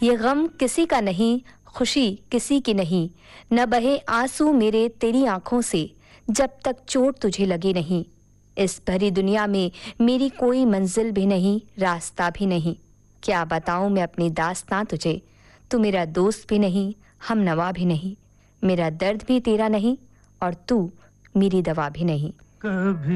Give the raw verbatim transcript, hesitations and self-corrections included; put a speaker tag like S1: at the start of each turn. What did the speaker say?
S1: ये गम किसी का नहीं, खुशी किसी की नहीं, न बहे आंसू मेरे तेरी आंखों से जब तक चोट तुझे लगी नहीं। इस भरी दुनिया में मेरी कोई मंजिल भी नहीं, रास्ता भी नहीं। क्या बताऊं मैं अपनी दास्तां तुझे, तू मेरा दोस्त भी नहीं, हम नवा भी नहीं। मेरा दर्द भी तेरा नहीं और तू मेरी दवा भी नहीं।
S2: कभी